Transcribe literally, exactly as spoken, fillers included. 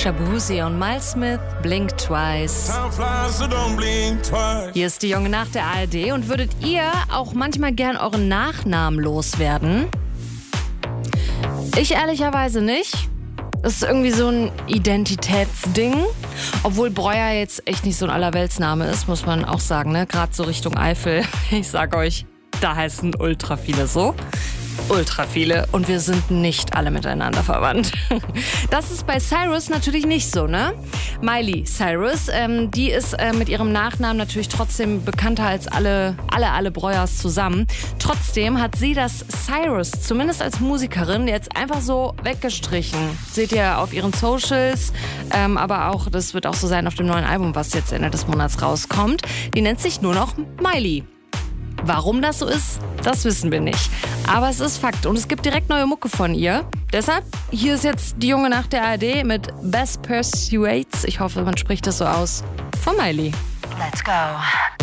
Shaboozey und Miles Smith, Blink Twice. Hier ist die junge Nacht der A R D. Und würdet ihr auch manchmal gern euren Nachnamen loswerden? Ich ehrlicherweise nicht. Das ist irgendwie so ein Identitätsding. Obwohl Breuer jetzt echt nicht so ein Allerweltsname ist, muss man auch sagen, ne? Gerade so Richtung Eifel. Ich sag euch, da heißen ultra viele so. Ultra viele. Und wir sind nicht alle miteinander verwandt. Das ist bei Cyrus natürlich nicht so, ne? Miley Cyrus, ähm, die ist äh, mit ihrem Nachnamen natürlich trotzdem bekannter als alle, alle, alle Breuers zusammen. Trotzdem hat sie das Cyrus, zumindest als Musikerin, jetzt einfach so weggestrichen. Seht ihr auf ihren Socials, ähm, aber auch, das wird auch so sein auf dem neuen Album, was jetzt Ende des Monats rauskommt. Die nennt sich nur noch Miley. Warum das so ist, das wissen wir nicht. Aber es ist Fakt und es gibt direkt neue Mucke von ihr. Deshalb, hier ist jetzt die junge Nacht der A R D mit Best Pursuits. Ich hoffe, man spricht das so aus. Von Miley. Let's go.